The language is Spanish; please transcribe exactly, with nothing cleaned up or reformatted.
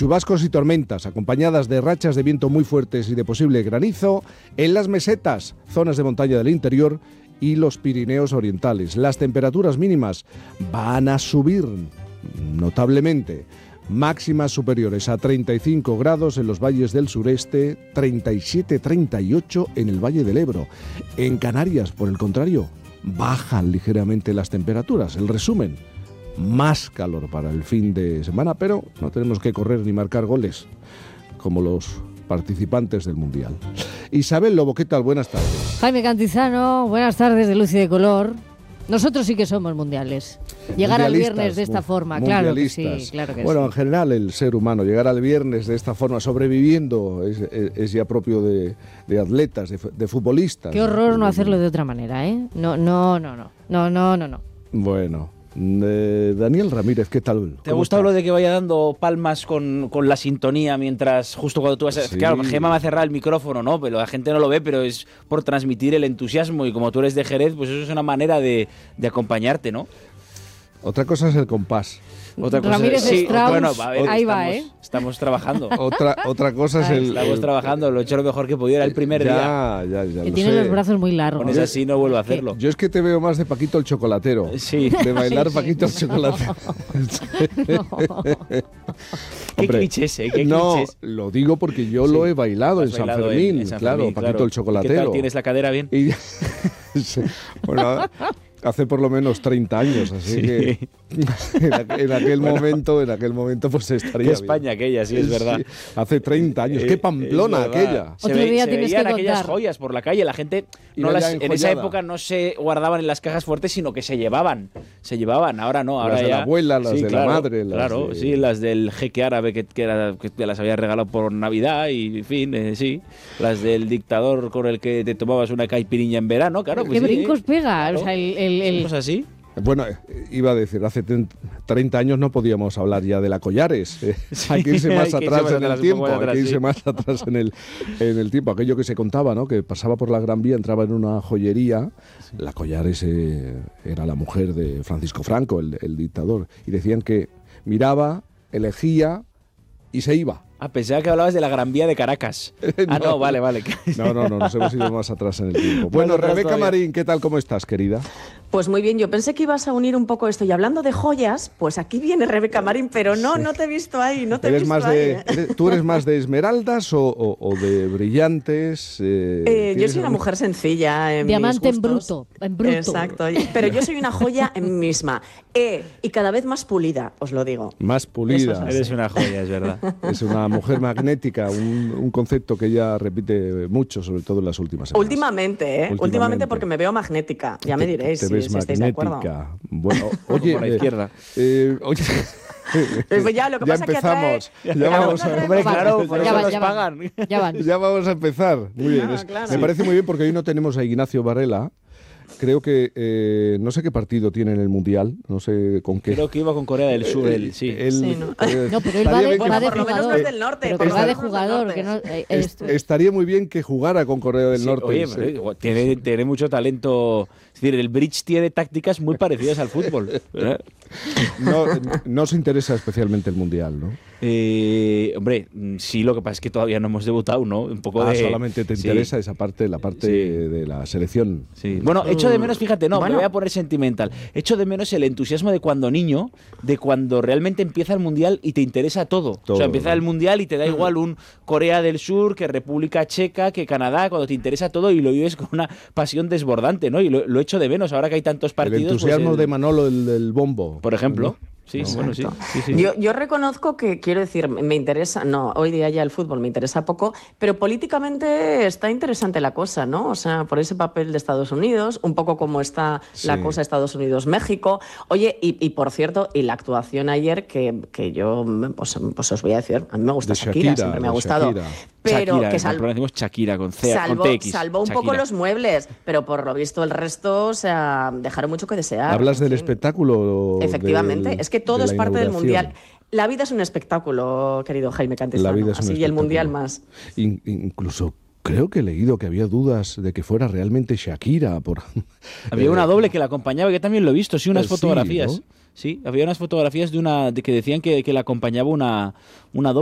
Chubascos y tormentas, acompañadas de rachas de viento muy fuertes y de posible granizo en las mesetas, zonas de montaña del interior y los Pirineos orientales. Las temperaturas mínimas van a subir notablemente. Máximas superiores a treinta y cinco grados en los valles del sureste, treinta y siete a treinta y ocho en el Valle del Ebro. En Canarias, por el contrario, bajan ligeramente las temperaturas. El resumen, más calor para el fin de semana, pero no tenemos que correr ni marcar goles, como los participantes del Mundial. Isabel Lobo, ¿qué tal? Buenas tardes. Jaime Cantizano, buenas tardes de luz y de color. Nosotros sí que somos mundiales. Llegar al viernes de esta forma, claro que sí, claro que bueno, sí. En general el ser humano, llegar al viernes de esta forma, sobreviviendo, es, es, es ya propio de, de atletas, de, de futbolistas. Qué horror no hacerlo de otra manera, ¿eh? No, no, no, no, no, no, no, no. Bueno, eh, Daniel Ramírez, ¿qué tal? ¿Te ha gustado lo de que vaya dando palmas con, con la sintonía mientras justo cuando tú vas a... Sí. Claro, Gemma me ha cerrado el micrófono, ¿no? Pero la gente no lo ve, pero es por transmitir el entusiasmo y como tú eres de Jerez, pues eso es una manera de, de acompañarte, ¿no? Otra cosa es el compás. Otra cosa Ramírez es, sí, Strauss, bueno, a ver, ahí estamos, va, ¿eh? Estamos trabajando. Otra, otra cosa es el... Estamos el, trabajando, lo he hecho lo mejor que pudiera el primer ya, día. Ya, ya, Que lo tiene sé. los brazos muy largos. Con eso así no vuelvo a hacerlo. Yo es que te veo más de Paquito el Chocolatero. Sí. De bailar Sí, sí. Paquito el Chocolatero. No. Qué Hombre, clichés, ¿eh? Qué no, clichés. lo digo porque yo Sí. lo he bailado en Has San bailado Fermín, en- en San claro, Fermín, Paquito claro. el Chocolatero. ¿Qué tal? ¿Tienes la cadera bien? Y- sí, bueno, hace por lo menos treinta años, así Sí. que en, aqu- en aquel momento, en aquel momento pues estaría Qué bien. España aquella, sí, es verdad. Sí, hace treinta años, qué Eh, Pamplona es verdad. aquella. Se, Otro ve- día se tienes veían que aquellas contar. joyas por la calle. La gente no Iba las, ya en esa enjollada. época no se guardaban en las cajas fuertes, sino que se llevaban. Se llevaban. Ahora no. Ahora Las de ya, la abuela, las sí, de la claro, madre, las claro, de- sí, las del jeque árabe que, que, era- que te las había regalado por Navidad y, en fin, eh, sí. Las del dictador con el que te tomabas una caipiriña en verano, claro. Pues ¿Qué sí, brincos eh. pega? Claro. O sea, el, el, el- Pues así. Bueno, eh, iba a decir, hace treinta años no podíamos hablar ya de la Collares. Eh, Sí, hay que irse hay más que irse atrás más en atrás, el un tiempo, poco más hay atrás, que irse sí. más atrás en el, en el tiempo. Aquello que se contaba, ¿no? Que pasaba por la Gran Vía, entraba en una joyería. La Collares eh, era la mujer de Francisco Franco, el, el dictador. Y decían que miraba, elegía y se iba. Ah, pensaba que hablabas de la Gran Vía de Caracas. Ah, no, vale, vale. No, no, no, nos hemos ido más atrás en el tiempo. Bueno, atrás Rebeca todavía. Marín, ¿qué tal? ¿Cómo estás, querida? Pues muy bien, yo pensé que ibas a unir un poco esto. Y hablando de joyas, pues aquí viene Rebeca Marín, pero no, no te he visto ahí, no te he ¿Eres visto más ahí. de, ¿eh? eres- ¿Tú eres más de esmeraldas o, o- o de brillantes? Eh, Eh, yo ¿tienes soy una algún- mujer sencilla en Diamante mis en gustos. bruto, en bruto. Exacto, y- pero yo soy una joya en mí misma. Eh, y cada vez más pulida, os lo digo. Más pulida. Eso es Eres una joya, es verdad. Es una mujer magnética, un, un concepto que ella repite mucho, sobre todo en las últimas semanas. Últimamente, ¿eh? Últimamente. Últimamente porque me veo magnética. Ya me Te- diréis te si, ves si estáis de acuerdo. magnética. Bueno, oye, Por la eh, izquierda. eh, oye, Eh, pues ya, lo que ya pasa que empezamos. atrae- ya vamos a, Hombre, Hombre, claro, van, por ya eso van, nos ya van. pagan. Ya van. ya vamos a empezar. Muy bien. Ah, es- claro. Me Sí. parece muy bien porque hoy no tenemos a Ignacio Varela. Creo que eh, no sé qué partido tiene en el Mundial, no sé con qué. Creo que iba con Corea del Sur, él, sí. Él- Sí, ¿no? eh, No, pero él estaría va de, bien que- va de por lo menos no jugador. es del norte, Pero por que lo va de menos no es del jugador. norte. Que no, eh, est- esto- estaría muy bien que jugara con Corea del Sí, Norte. oye, sí. pero tiene, tiene mucho talento. Es decir, el bridge tiene tácticas muy parecidas al fútbol. ¿eh? No, no os interesa especialmente el Mundial, ¿no? Eh, hombre, mm, sí, lo que pasa es que todavía no hemos debutado, ¿no? Un poco Ah, de... solamente te sí, interesa esa parte, la parte Sí. de la selección. sí. Bueno, echo de menos, fíjate, no, Bueno. me voy a poner sentimental. Echo de menos el entusiasmo de cuando niño, de cuando realmente empieza el Mundial y te interesa todo. Todo, o sea, empieza ¿no? el Mundial y te da igual un Corea del Sur, que República Checa, que Canadá, cuando te interesa todo y lo vives con una pasión desbordante, ¿no? Y lo, lo echo de menos ahora que hay tantos El partidos. pues, entusiasmo el- de Manolo el, del bombo. Por ejemplo. ¿no? Sí, No. bueno, sí. sí, sí. Yo, yo reconozco que, quiero decir, me interesa, no, hoy día ya el fútbol me interesa poco, pero políticamente está interesante la cosa, ¿no? O sea, por ese papel de Estados Unidos, un poco como está la Sí. cosa Estados Unidos-México. Oye, y, y por cierto, y la actuación ayer, que, que yo, pues, pues os voy a decir, a mí me gusta De Shakira, Shakira, siempre me ha de gustado. Shakira. Pero Shakira, que en sal- Pamplona decimos Shakira con C, salvó, con T X. salvó un poco Shakira. los muebles, pero por lo visto el resto, o sea, dejaron mucho que desear. ¿Hablas En del fin. espectáculo? Efectivamente, del- es que todo de es la parte del inauguración? Mundial. La vida es un espectáculo, querido Jaime Cantizano. La vida es un así y el espectáculo. Mundial más. In- incluso creo que he leído que había dudas de que fuera realmente Shakira. Por... Había una doble que la acompañaba, que también lo he visto, sí, unas Eh, sí, fotografías. ¿no? Sí, había unas fotografías de una de que decían que, que la acompañaba una, una doble.